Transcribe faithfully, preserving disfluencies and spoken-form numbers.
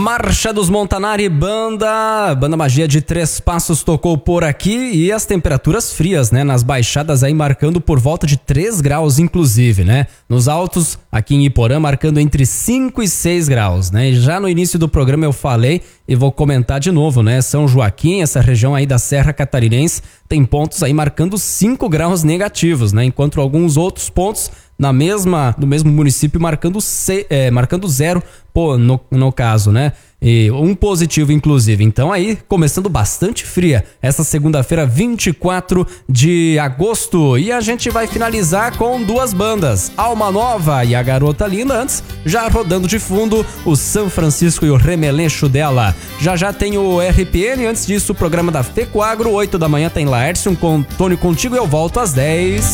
Marcha dos Montanari Banda, Banda Magia de Três Passos tocou por aqui e as temperaturas frias, né, nas baixadas aí marcando por volta de três graus inclusive, né? Nos altos, aqui em Iporã, marcando entre cinco e seis graus, né? E já no início do programa eu falei e vou comentar de novo, né? São Joaquim, essa região aí da Serra Catarinense, tem pontos aí marcando cinco graus negativos, né? Enquanto alguns outros pontos na mesma, no mesmo município marcando, C, é, marcando zero, pô, no, no caso, né? E um positivo, inclusive. Então aí, começando bastante fria, essa segunda-feira, vinte e quatro de agosto. E a gente vai finalizar com duas bandas, Alma Nova e A Garota Linda. Antes, já rodando de fundo, o São Francisco e o Remeleixo dela. Já já tem o R P N, antes disso o programa da Fecoagro, oito da manhã tem Laércio com Tônio Contigo e eu volto às dez.